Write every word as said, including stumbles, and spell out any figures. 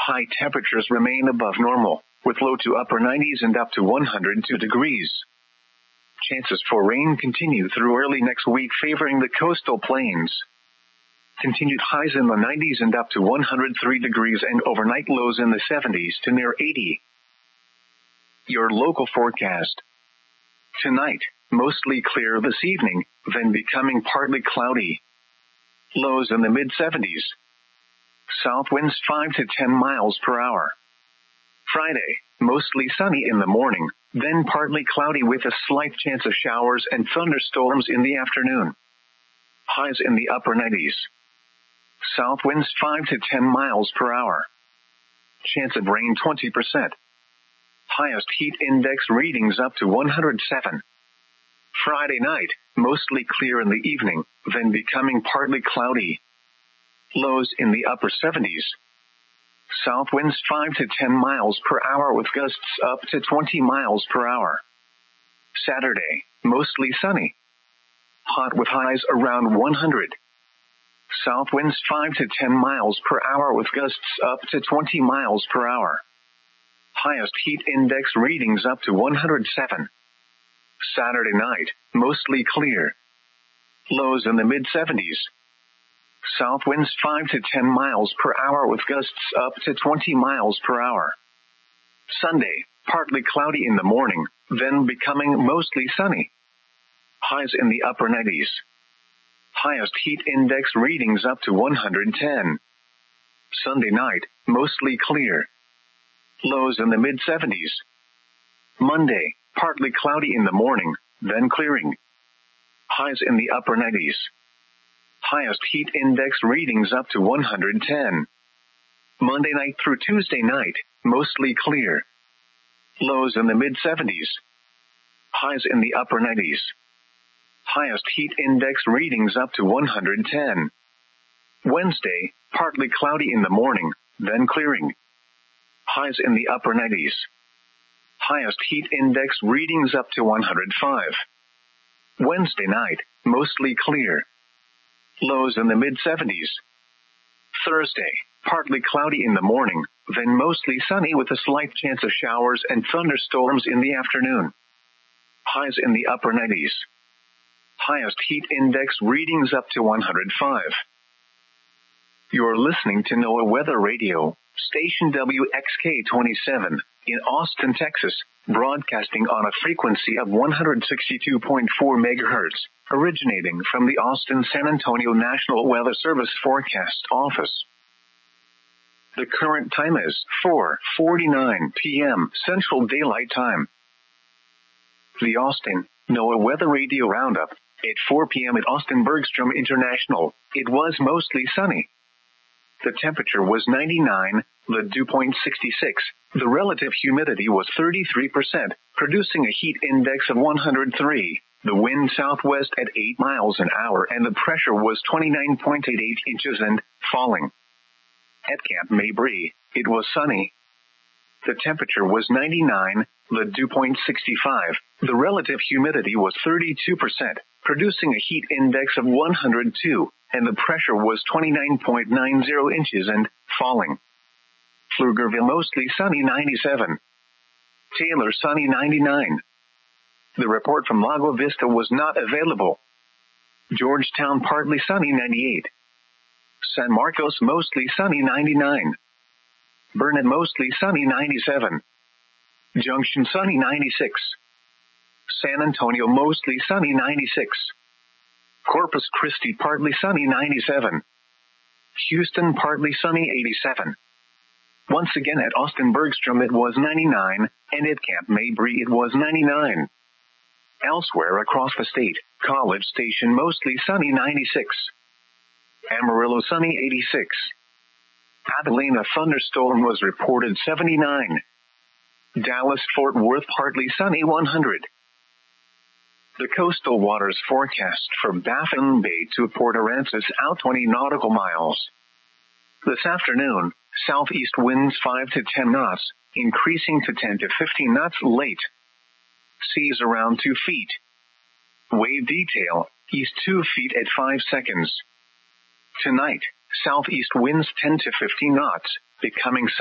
High temperatures remain above normal, with low to upper nineties and up to one hundred two degrees. Chances for rain continue through early next week, favoring the coastal plains. Continued highs in the nineties and up to one hundred three degrees, and overnight lows in the seventies to near eighty. Your local forecast. Tonight, mostly clear this evening, then becoming partly cloudy. Lows in the mid seventies. South winds five to ten miles per hour. Friday, mostly sunny in the morning, then partly cloudy with a slight chance of showers and thunderstorms in the afternoon. Highs in the upper nineties. South winds five to ten miles per hour. Chance of rain twenty percent. Highest heat index readings up to one hundred seven. Friday night, mostly clear in the evening, then becoming partly cloudy. Lows in the upper seventies. South winds five to ten miles per hour with gusts up to twenty miles per hour. Saturday, mostly sunny. Hot with highs around one hundred. South winds five to ten miles per hour with gusts up to twenty miles per hour. Highest heat index readings up to one hundred seven. Saturday night, mostly clear. Lows in the mid seventies. South winds five to ten miles per hour with gusts up to twenty miles per hour. Sunday, partly cloudy in the morning, then becoming mostly sunny. Highs in the upper nineties. Highest heat index readings up to one hundred ten. Sunday night, mostly clear. Lows in the mid seventies. Monday, partly cloudy in the morning, then clearing. Highs in the upper nineties. Highest heat index readings up to one hundred ten. Monday night through Tuesday night, mostly clear. Lows in the mid seventies. Highs in the upper nineties. Highest heat index readings up to one hundred ten. Wednesday, partly cloudy in the morning, then clearing. Highs in the upper nineties. Highest heat index readings up to one hundred five. Wednesday night, mostly clear. Lows in the mid seventies. Thursday, partly cloudy in the morning, then mostly sunny with a slight chance of showers and thunderstorms in the afternoon. Highs in the upper nineties. Highest heat index readings up to one hundred five. You're listening to NOAA Weather Radio, station W X K twenty-seven, in Austin, Texas, broadcasting on a frequency of one hundred sixty-two point four megahertz, originating from the Austin-San Antonio National Weather Service Forecast Office. The current time is four forty-nine p.m. Central Daylight Time. The Austin NOAA Weather Radio Roundup. At four p.m. at Austin Bergstrom International, it was mostly sunny. The temperature was ninety-nine, the dew point sixty-six, the relative humidity was thirty-three percent, producing a heat index of one hundred three, the wind southwest at eight miles an hour, and the pressure was twenty-nine point eight eight inches and falling. At Camp Mabry, it was sunny. The temperature was ninety-nine, the dew point sixty-five, the relative humidity was thirty-two percent, producing a heat index of one hundred two, and the pressure was twenty-nine point nine zero inches and falling. Pflugerville mostly sunny ninety-seven. Taylor sunny ninety-nine. The report from Lago Vista was not available. Georgetown partly sunny ninety-eight. San Marcos mostly sunny ninety-nine. Burnet mostly sunny ninety-seven. Junction sunny ninety-six. San Antonio mostly sunny ninety-six. Corpus Christi partly sunny ninety-seven. Houston partly sunny eighty-seven. Once again at Austin Bergstrom it was ninety-nine, and at Camp Mabry it was ninety-nine. Elsewhere across the state, College Station mostly sunny ninety-six. Amarillo sunny eighty-six. Abilene a thunderstorm was reported seventy-nine. Dallas-Fort Worth partly sunny one hundred. The coastal waters forecast for Baffin Bay to Port Aransas out twenty nautical miles. This afternoon, southeast winds five to ten knots, increasing to ten to fifteen knots late. Seas around two feet. Wave detail, east two feet at five seconds. Tonight, southeast winds ten to fifteen knots, becoming